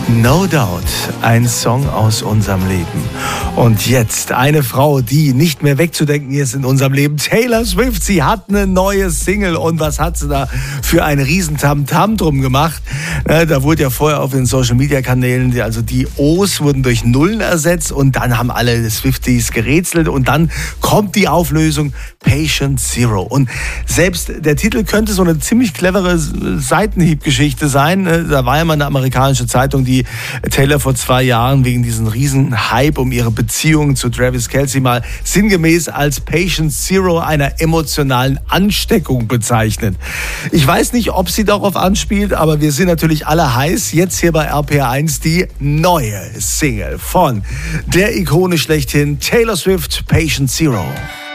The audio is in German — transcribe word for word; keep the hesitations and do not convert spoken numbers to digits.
No Doubt, ein Song aus unserem Leben. Und jetzt eine Frau, die nicht mehr wegzudenken ist in unserem Leben. Taylor Swift, sie hat eine neue Single. Und was hat sie da für ein Riesentamtam drum gemacht? Da wurde ja vorher auf den Social-Media-Kanälen, also die O's wurden durch Nullen ersetzt. Und dann haben alle Swifties gerätselt. Und dann kommt die Auflösung Patient Zero. Und selbst der Titel könnte so eine ziemlich clevere Seitenhiebgeschichte sein. Da war ja mal eine amerikanische Zeitung, die Taylor vor zwei Jahren wegen diesen riesen Hype um ihre Beziehung zu Travis Kelce mal sinngemäß als Patient Zero einer emotionalen Ansteckung bezeichnet. Ich weiß nicht, ob sie darauf anspielt, aber wir sind natürlich alle heiß. Jetzt hier bei R P R eins die neue Single von der Ikone schlechthin Taylor Swift, Patient Zero.